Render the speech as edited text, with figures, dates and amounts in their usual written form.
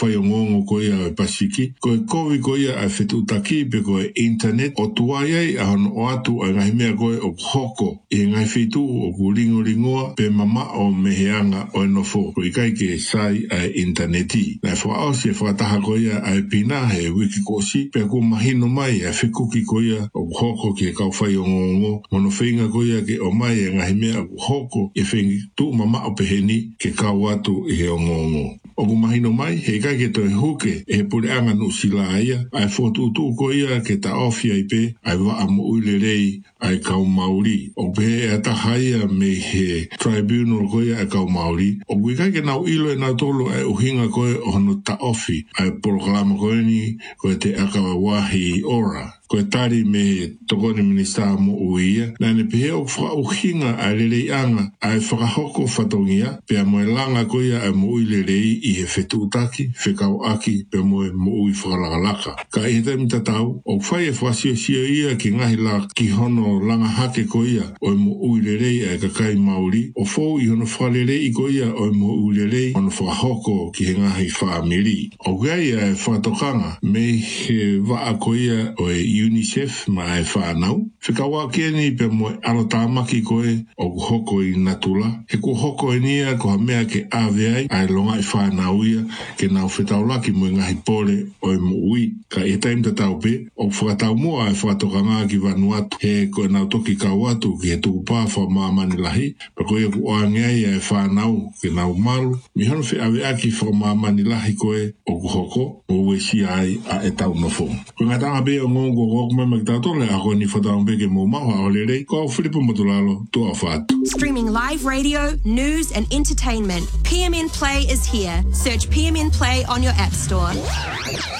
whai o ngongo ko ia e pasiki. Ko e kovi ko ia e whetu taki pe ko e internet. O tuai ai a hono o atu a ngahi mea koe o hoko. I ngai whitu o ku ringoa pe mama o meheanga o nofo. Ko i kai ke sai a interneti. Nai whaao si e whakataha ko ia a e pina he wiki kosi. Pe ku mahino mai a whikuki ko ia o hoko ke kau whai o ngongo. Mono whinga ko ia ke o mai e ngahi mea o hoko. E whingi tu mama o peheni ke kau atu i he o ngongo. O ku mahino mai, he kai ke toi huke e pure anga nu sila ia, ai fotu tu ko ia ke ta ofia i pe, ai wa amu uile rei, ai kau mauri. O pe e atahaia me he tribunal ko ia e kau mauri. O kui kai ke nau ilo e nau tolo e uhinga koe o hono ta ofi, ai proklama koe ni, koe te akawa wahi ora. Koe tari me tokone minista mo uia, nane pehe o whauhinga a lelei anga, ai whakahoko whatongia, pea moe langa koia a mo ui lelei i he whetu utaki, whekau aki, pea moe mo ui whakalakalaka. Ka e te mitatau, o whai e whasio sio ia ki ngahi la ki hono langa hake koia, o mo ui lelei a kakai mauri, o fau i hono whalelei koia o mo ui lelei, hono whakahoko ki he ngahi whaamiri. O gai a whatokanga, me he waa koia o e UNICEF ma e whanau. Whikawa keni pe moe alotamaki koe o hoko i natula. He ko hoko e nia ko ha mea ke AVI ai longa i whanau ia ke nau whetaulaki moe ngahi pole o e mo ui. Ka e taim ta tau pe o whakatau mua e whakatokanga ki Vanuatu. He koe nau toki kau atu ki he tuku pāwha mamani lahi. Pa koe ku oangai e whanau ke nau malu. Mi hono whi awe aki whakamamani lahi koe o ku hoko o wesi ai a e tau nofo. Koe ngatanga be o ngongo Streaming live radio, news and entertainment. PMN Play is here. Search PMN Play on your app store.